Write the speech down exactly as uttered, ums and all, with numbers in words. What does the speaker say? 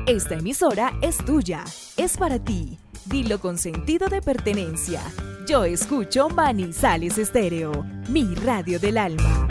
Esta emisora es tuya, es para ti. Dilo con sentido de pertenencia. Yo escucho Manizales Estéreo, mi radio del alma.